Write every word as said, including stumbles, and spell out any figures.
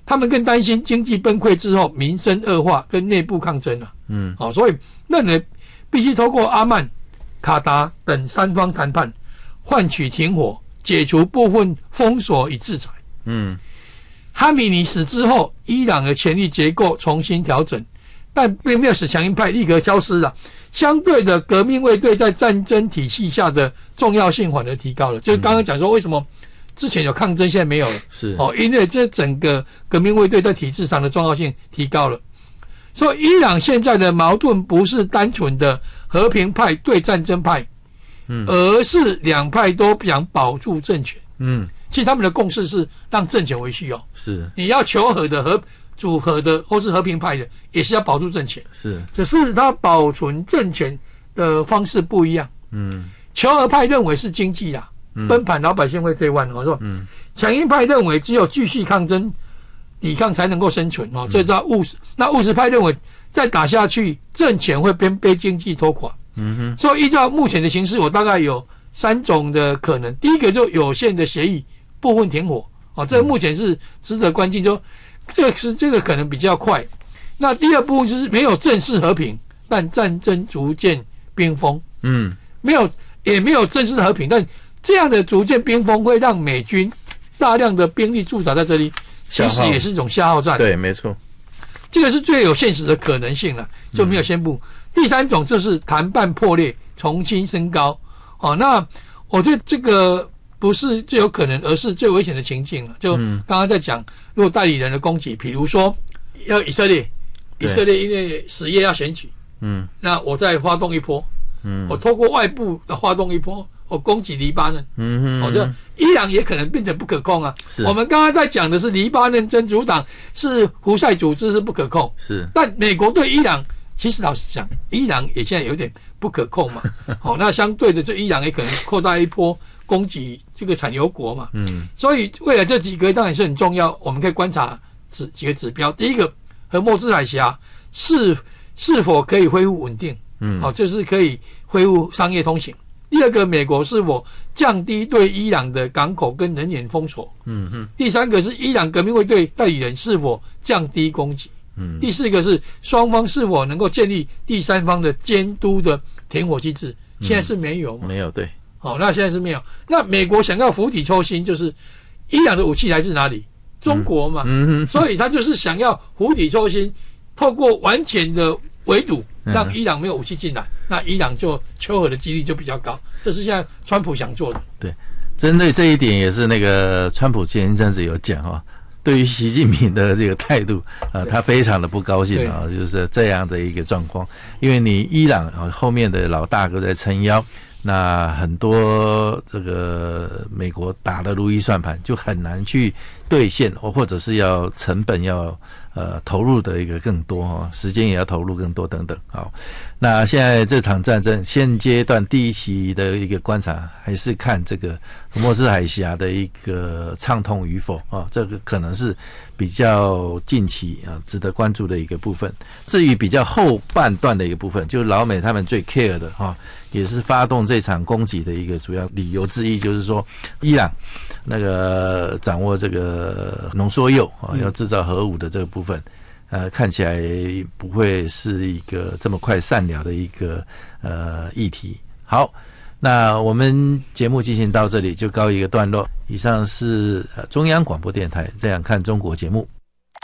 他们更担心经济崩溃之后民生恶化跟内部抗争啊。 嗯， 好、哦，所以认为必须透过阿曼、卡达等三方谈判，换取停火，解除部分封锁与制裁。 嗯， 哈米尼死之后，伊朗的权力结构重新调整，但并没有使强硬派立刻消失了。相对的，革命卫队在战争体系下的重要性反而提高了。就是刚刚讲说，为什么之前有抗争，现在没有了？ 是哦，因为这整个革命卫队在体制上的重要性提高了。所以，伊朗现在的矛盾不是单纯的和平派对战争派， 嗯， 而是两派都想保住政权。 嗯， 其实他们的共识是让政权维续哦。 是你要求和的和组合的或是和平派的，也是要保住政权， 是， 只是他保存政权的方式不一样。 嗯， 求和派认为是经济啦， 嗯崩盘老百姓会追万。我说， 嗯， 强硬派认为只有继续抗争、抵抗才能够生存哦。这叫务实。那务实派认为再打下去，政权会被被经济拖垮。 嗯哼， 所以依照目前的形势，我大概有三种的可能。第一个就有限的协议，部分停火啊，这个目前是值得关注，就这个是这个可能比较快。那第二部分就是没有正式和平，但战争逐渐冰封。 嗯， 没有也没有正式和平，但这样的逐渐冰封会让美军大量的兵力驻扎在这里，其实也是一种消耗战。 对，没错， 这个是最有现实的可能性了，就没有宣布。嗯、第三种就是谈判破裂，重新升高。哦，那我觉得这个不是最有可能，而是最危险的情境了。就刚刚在讲，如果代理人的攻击，比如说要以色列，以色列因为十月要选举， 嗯， 那我再发动一波。 嗯， 我透过外部的发动一波，我攻击黎巴嫩， 嗯哼， 我、哦、这伊朗也可能变得不可控啊。 是， 我们刚刚在讲的是黎巴嫩真主党是胡塞组织是不可控， 是， 但美国对伊朗，其实老实讲，伊朗也现在有点不可控嘛。好、哦，那相对的，这伊朗也可能扩大一波攻击这个产油国嘛。嗯，所以未来这几个当然是很重要，我们可以观察指几个指标。第一个，荷默兹海峡是是否可以恢复稳定？嗯，好、哦，就是可以恢复商业通行。第二个，美国是否降低对伊朗的港口跟能源封锁？嗯嗯。第三个是伊朗革命卫队代理人是否降低攻击？嗯。第四个是双方是否能够建立第三方的监督的停火机制？现在是没有嘛？ 嗯、没有，对。 好、哦，那现在是没有。那美国想要釜底抽薪，就是伊朗的武器来自哪里？中国嘛。嗯嗯。所以他就是想要釜底抽薪，透过完全的围堵。让伊朗没有武器进来，那伊朗就求和的几率就比较高，这是现在川普想做的。 对，针对这一点也是那个川普前一阵子有讲哈，对于习近平的这个态度，呃，他非常的不高兴啊，就是这样的一个状况，因为你伊朗啊后面的老大哥在撑腰。那很多这个美国打的如意算盘就很难去兑现，或者是要成本要呃投入的一个更多哈，时间也要投入更多等等。好，那现在这场战争现阶段第一期的一个观察，还是看这个荷默兹海峡的一个畅通与否啊，这个可能是比较近期啊值得关注的一个部分。至于比较后半段的一个部分，就老美他们最 care 的哈。也是发动这场攻击的一个主要理由之一，就是说，伊朗那个掌握这个浓缩铀啊，要制造核武的这个部分，呃，看起来不会是一个这么快散了的一个呃议题。好，那我们节目进行到这里就告一个段落。以上是中央广播电台《这样看中国》节目。